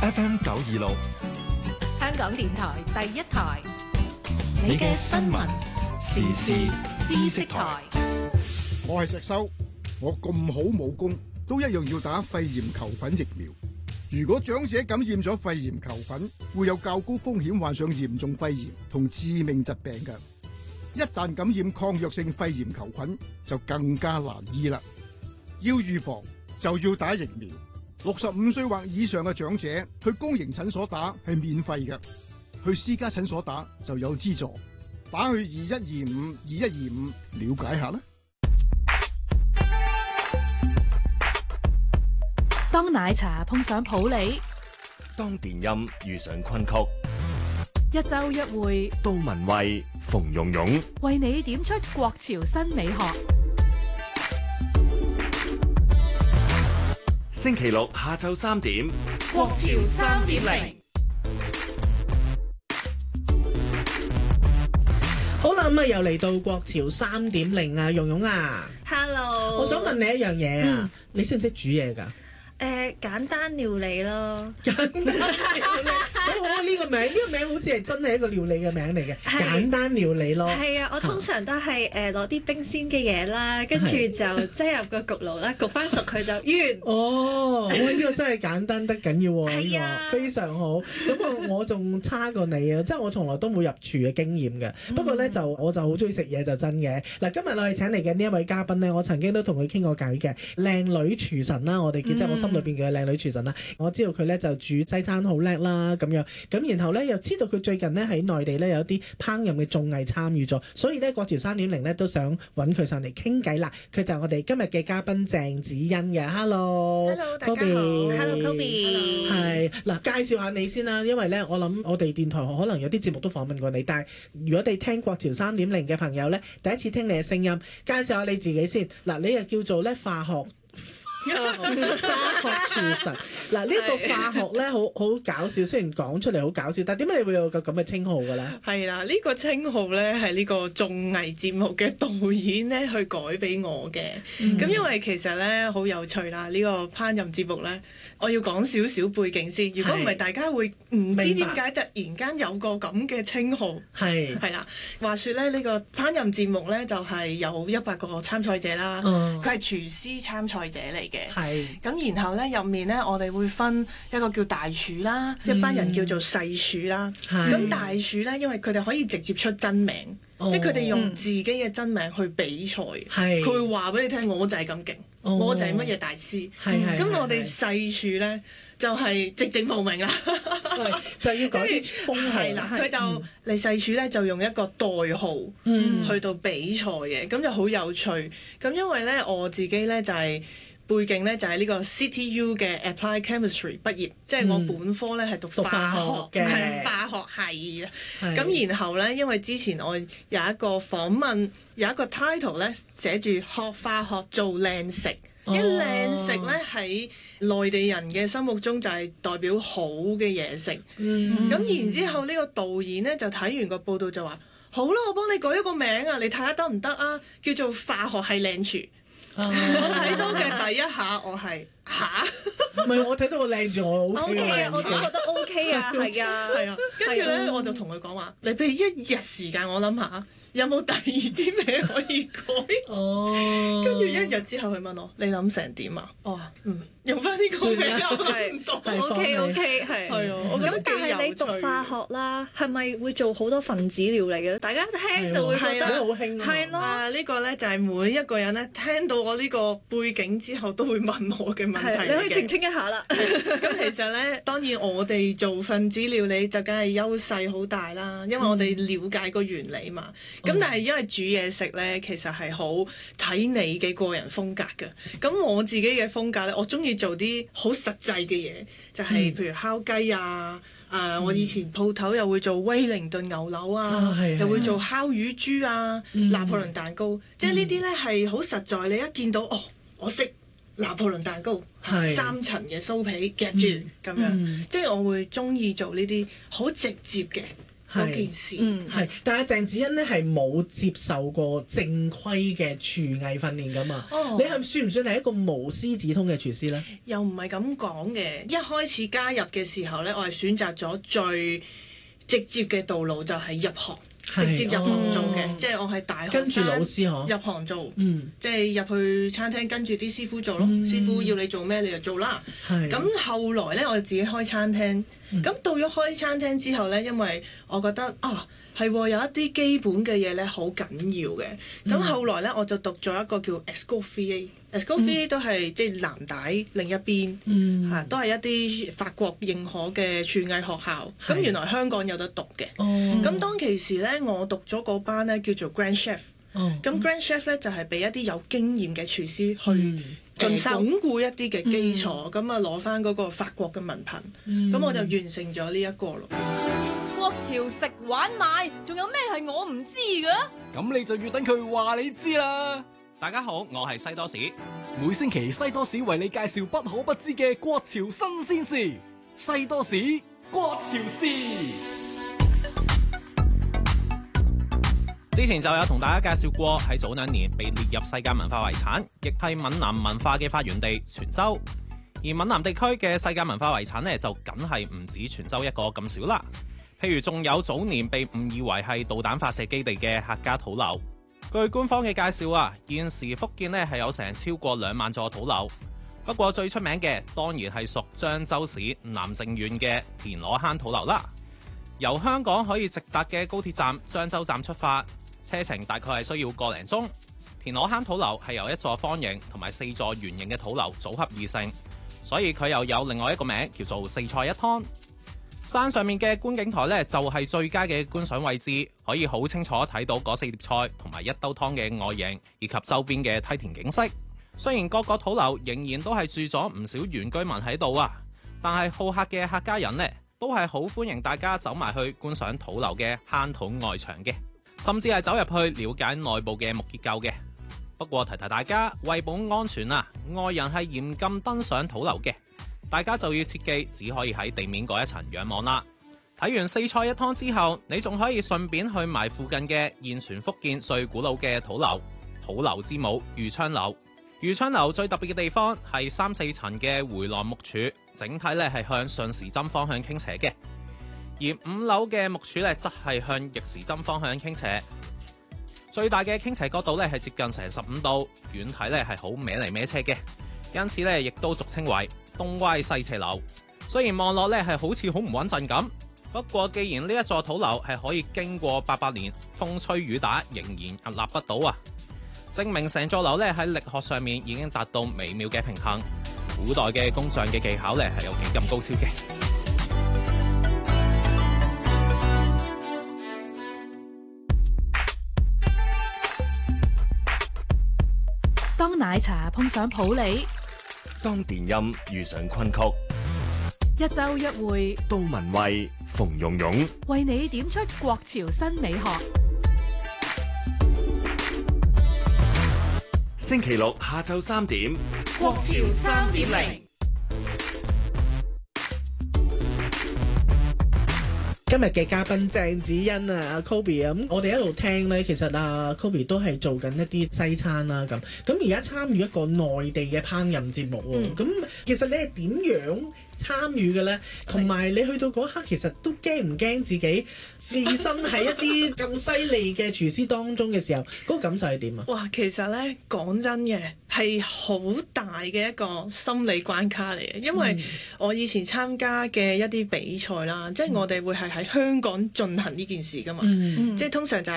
FM 926， 香港電台第一台， 你嘅新聞時事知識台。 我係石修，我咁好武功，都一樣要打肺炎球菌疫苗。如果長者感染咗肺炎球菌，會有較高風險患上嚴重肺炎同致命疾病嘅。一旦感染抗藥性肺炎球菌，就更加難醫啦。要預防就要打疫苗。65歲或以上嘅長者去公營診所打係免費嘅，去私家診所打就有資助。打去2125了解下啦。 當奶茶碰上普洱， 當電音遇上昆曲， 一週一會， 杜文蔚、馮蓉蓉為你點出國潮新美學。 星期六下晝3點， 國潮3.0。 好啦，咁啊又嚟到國潮3.0啊，蓉蓉啊 Hello， 我想問你一樣嘢啊，你識唔識煮嘢㗎？ 簡單料理咯， 簡單料理，好呢個名好似係真係一個料理嘅名嚟嘅，簡單料理咯。 係啊，我通常都係攞啲冰鮮嘅嘢啦，跟住就擠入個焗爐啦，焗翻熟佢就完。 哦，呢個真係簡單得緊要喎， 係啊， 非常好。咁我仲差過你啊，即係我從來都冇入廚嘅經驗嘅。不過咧我就好中意食嘢就真嘅。嗱，今日我哋請嚟嘅呢一位嘉賓咧，我曾經都同佢傾過偈嘅，靚女廚神啦，我哋叫即係我心裏邊嘅靚女廚神啦。我知道佢咧就煮西餐好叻啦，咁樣咁然後咧又知道佢最近咧喺內地咧有啲烹飪嘅綜藝參與咗，所以咧國潮3.0咧都想揾佢上嚟傾偈啦。佢就係我哋今日嘅嘉賓鄭子欣嘅。Hello， 大家好。Hello Kobe。 係嗱，介紹下你先啦，因為咧我諗我哋電台可能有啲節目都訪問過你，但係如果你聽國潮3.0嘅朋友咧，第一次聽你嘅聲音，介紹下你自己先。嗱，你又叫做咧化學廚神。嗱，呢個化學咧好搞笑，雖然講出嚟好搞笑，但係點解你會有個咁嘅稱號嘅咧？ 係啦，呢個稱號咧係呢個綜藝節目嘅導演咧去改俾我嘅。咁因為其實咧好有趣啦，呢個烹飪節目咧，我要講少少背景先。如果唔係，大家會唔知點解突然間有個咁嘅稱號。係啦，話說咧呢個烹飪節目咧就係有100個參賽者啦，佢係廚師參賽者嚟嘅。咁然後咧入面咧我哋會分一個叫大廚啦，一班人叫做細廚啦。咁大廚咧，因為佢哋可以直接出真名，即係佢哋用自己嘅真名去比賽。佢會話俾你聽，我就係咁勁，我就係乜嘢大師。咁我哋細廚咧就係寂寂無名啦， 就要講啲風係啦。 佢就嚟細廚咧就用一個代號去到比賽嘅，咁就好有趣。咁因為咧我自己咧就係背景咧就係呢個 CityU 嘅 Applied Chemistry 畢業，即係我本科咧係讀化學嘅化學系啊。咁然後咧，因為之前我有一個訪問，有一個 title 咧寫住學化學做靚食。靚食咧喺內地人嘅心目中就係代表好嘅嘢食。咁然之後呢個導演咧就睇完個報道就話：好啦，我幫你改一個名啊，你睇下得唔得啊？叫做化學系靚廚。我睇到嘅第一下，我係唔係我睇到個靚住我 OK 啊，我都覺得 OK 啊，係啊， 跟住咧我就同佢講話：你俾1日時間我諗下，有冇第二啲名可以改？跟住1日之後佢問我：你諗成點啊？我話用翻呢個名唔到。 OK 係。咁但係你讀化學啦，係咪會做好多分子料理嘅？大家聽就會覺得好興啊。 係咯。 呢個咧就係每一個人咧聽到我呢個背景之後都會問我嘅問題。 你可以澄清一下啦。 咁其實咧，當然我哋做分子料理就梗係優勢好大啦，因為我哋了解個原理嘛。咁但係因為煮嘢食咧，其實係好睇你嘅個人風格嘅。咁我自己嘅風格咧，我中意做啲好實際嘅嘢，就係譬如烤雞啊。我以前鋪頭又會做威靈頓牛柳啊，又會做烤乳豬啊，拿破崙蛋糕。即係呢啲咧係好實在，你一見到我識拿破崙蛋糕，3層嘅酥皮夾住咁樣。即係我會中意做呢啲好直接嘅。 嗰件事。 係，但係鄭子欣咧係冇接受過正規嘅廚藝訓練㗎嘛？你算唔算係一個無師自通嘅廚師咧？ 又唔係咁講嘅。一開始加入嘅時候咧，我係選擇咗最直接嘅道路，就係入行。直接入行做嘅，即係我係大學生跟住老師入行做，即係入去餐廳跟住啲師傅做咯。師傅要你做咩你就做啦。咁後來咧，我就自己開餐廳。咁到咗開餐廳之後咧，因為我覺得係有一啲基本嘅嘢咧好緊要嘅。咁後來咧，我就讀咗一個叫 Escoffier 都係即係藍帶另一邊都係一啲法國認可嘅廚藝學校。咁原來香港有得讀嘅。咁當其時咧，我讀咗嗰班咧叫做 Grand Chef。咁 Grand Chef 咧就係俾一啲有經驗嘅廚師去鞏固一啲嘅基礎，咁啊攞翻嗰個法國嘅文憑。咁我就完成咗呢一個咯。 國潮食玩買，仲有咩係我唔知㗎？ 咁你就要等佢話你知啦。大家好，我係西多士。每星期西多士為你介紹不可不知嘅國潮新鮮事。西多士國潮事。之前就有同大家介紹過，喺早2年被列入世界文化遺產，亦係閩南文化嘅發源地泉州。而閩南地區嘅世界文化遺產呢，就梗係唔止泉州一個咁少啦。譬如仲有早年被誤以為係導彈發射基地嘅客家土樓。據官方嘅介紹啊，現時福建呢係有成超過2萬座土樓。不過最出名嘅當然係屬漳州市南靖縣嘅田螺坑土樓啦。由香港可以直達嘅高鐵站漳州站出發，車程大概係需要個零鐘。田螺坑土樓係由一座方形同埋4座圓形嘅土樓組合而成，所以佢又有另外一個名叫做4菜一湯。山上面嘅觀景台呢，就係最佳嘅觀賞位置，可以好清楚睇到嗰4碟菜同埋1兜湯嘅外形，以及周邊嘅梯田景色。雖然各個土樓仍然都係住咗唔少原居民喺度啊，但係好客嘅客家人呢，都係好歡迎大家走埋去觀賞土樓嘅坑土外牆嘅，甚至係走入去了解內部嘅木結構嘅。不過提大家，為保安全啊，外人係嚴禁登上土樓嘅。大家就要切記，只可以喺地面嗰一層仰望啦。睇完4菜一湯之後，你仲可以順便去埋附近嘅現存福建最古老嘅土樓——土樓之母裕昌樓。裕昌樓最特別嘅地方係3-4層嘅回廊木柱，整體咧係向順時針方向傾斜嘅，而5樓嘅木柱咧則係向逆時針方向傾斜。最大嘅傾斜角度咧係接近成15度，遠睇咧係好歪嚟歪斜嘅，因此咧亦都俗稱為東歪西斜樓。雖然望落咧係好似好唔穩陣咁，不過既然呢一座土樓係可以經過800年風吹雨打仍然屹立不倒啊，證明成座樓咧喺力學上面已經達到微妙嘅平衡。古代嘅工匠嘅技巧咧係有幾咁高超嘅。 當奶茶碰上普洱， 當電音遇上昆曲， 一週一會， 杜文蔚、馮蓉蓉為你點出國潮新美學。 星期六下晝3點， 國潮3.0。 今日嘅嘉賓鄭子欣啊，阿 Kobe 啊，咁我哋一路聽咧，其實阿 Kobe 都係做緊一啲西餐啦，咁而家參與一個內地嘅烹飪節目喎，咁其實你係點樣參與嘅咧？同埋你去到嗰刻，其實都驚唔驚自己置身喺一啲咁犀利嘅廚師當中嘅時候，嗰個感受係點啊？ 哇，其實咧講真嘅係好大嘅一個心理關卡嚟嘅，因為我以前參加嘅一啲比賽啦，即係我哋會係喺香港進行呢件事㗎嘛，即係通常就係